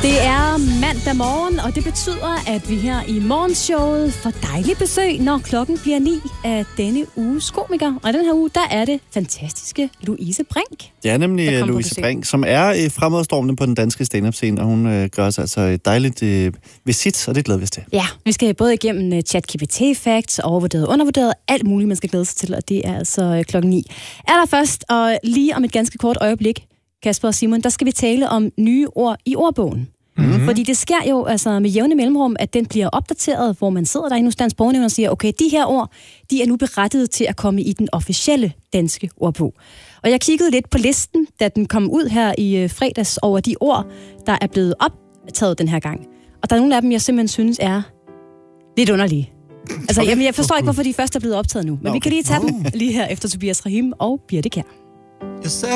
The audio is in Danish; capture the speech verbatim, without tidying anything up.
Det er mandag morgen, og det betyder, at vi her i morgenshowet får dejligt besøg, når klokken bliver ni af denne uges komiker. Og i den her uge, der er det fantastiske Louise Brink. Det er nemlig Louise Brink, som er øh, fremadstormende på den danske stand-up-scene, og hun øh, gør sig altså et dejligt øh, visit, og det glæder vi os til. Ja, vi skal både igennem uh, ChatGPT-facts, overvurderet, undervurderet, alt muligt, man skal glæde sig til, og det er altså øh, klokken ni. Er der først, og lige om et ganske kort øjeblik, Kasper og Simon, der skal vi tale om nye ord i ordbogen. Mm-hmm. Fordi det sker jo altså med jævne mellemrum, at den bliver opdateret, hvor man sidder derinde hos Dansk Sprognævn og siger, okay, de her ord, de er nu berettiget til at komme i den officielle danske ordbog. Og jeg kiggede lidt på listen, da den kom ud her i fredags over de ord, der er blevet optaget den her gang. Og der er nogle af dem, jeg simpelthen synes er lidt underlige. Altså, okay. Jamen, jeg forstår ikke, hvorfor de først er blevet optaget nu. Men okay. Vi kan lige tage dem lige her efter Tobias Rahim og Birte Kjær.